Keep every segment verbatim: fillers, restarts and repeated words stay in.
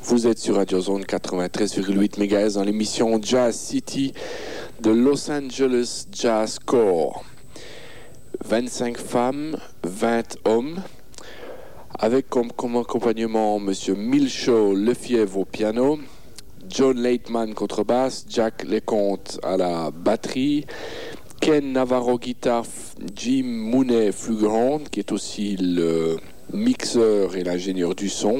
Vous êtes sur Radio Zone quatre-vingt-treize virgule huit mégahertz dans l'émission Jazz City de Los Angeles Jazz Corps. vingt-cinq femmes, vingt hommes, avec comme, comme accompagnement M. Milcho Lefebvre au piano, John Lateman contrebasse, Jack Leconte à la batterie, Ken Navarro guitare, Jim Mooney flugelhorn qui est aussi le mixeur et l'ingénieur du son,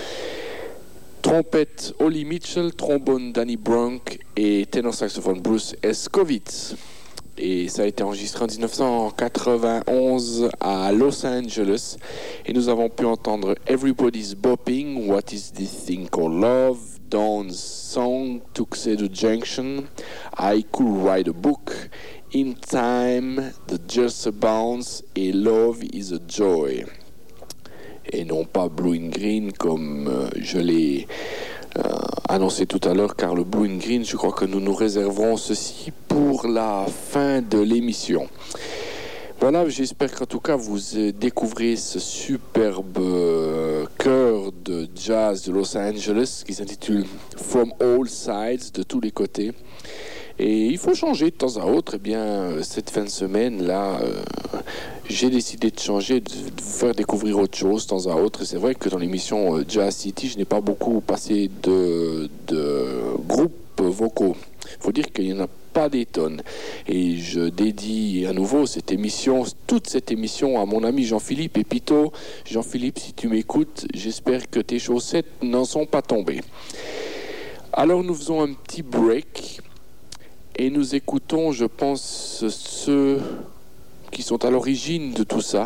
trompette Ollie Mitchell, trombone Danny Bronk et ténor saxophone Bruce Escovitz. Et ça a été enregistré en dix-neuf cent quatre-vingt-onze à Los Angeles. Et nous avons pu entendre Everybody's Bopping, What is this thing called love, Dawn's Song, Tuxedo Junction, I Could Write a Book, In Time, The Just a Bounce et Love is a Joy. Et non pas Blue and Green comme euh, je l'ai euh, annoncé tout à l'heure, car le Blue and Green, je crois que nous nous réserverons ceci pour la fin de l'émission. Voilà, j'espère qu'en tout cas vous découvrez ce superbe euh, chœur de jazz de Los Angeles qui s'intitule From All Sides, de tous les côtés. Et il faut changer de temps à autre. Eh bien, cette fin de semaine-là, euh, j'ai décidé de changer, de, de vous faire découvrir autre chose de temps à autre. Et c'est vrai que dans l'émission euh, Jazz City, je n'ai pas beaucoup passé de, de groupes vocaux. Il faut dire qu'il n'y en a pas des tonnes. Et je dédie à nouveau cette émission, toute cette émission à mon ami Jean-Philippe Epito. Jean-Philippe, si tu m'écoutes, j'espère que tes chaussettes n'en sont pas tombées. Alors nous faisons un petit break. Et nous écoutons, je pense, ceux qui sont à l'origine de tout ça.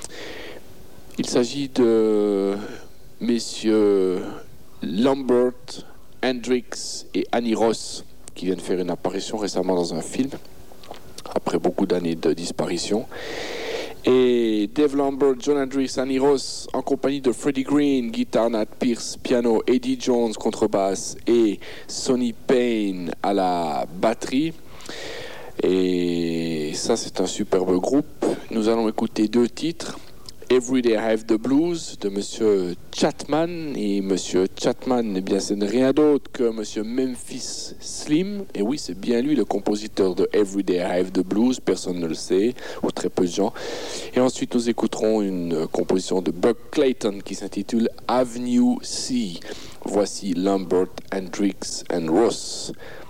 Il s'agit de messieurs Lambert, Hendrix et Annie Ross, qui viennent faire une apparition récemment dans un film, après beaucoup d'années de disparition. Et Dave Lambert, John Hendrix, Annie Ross, en compagnie de Freddie Green, guitare, Nat Pierce, piano, Eddie Jones, contrebasse et Sonny Payne à la batterie. Et ça, c'est un superbe groupe. Nous allons écouter deux titres. Every Day I Have the Blues de Monsieur Chatman. Et Monsieur Chatman, eh bien, ce n'est rien d'autre que Monsieur Memphis Slim. Et oui, c'est bien lui le compositeur de Every Day I Have the Blues. Personne ne le sait, ou très peu de gens. Et ensuite, nous écouterons une composition de Buck Clayton qui s'intitule Avenue C. Voici Lambert, Hendrix and Ross.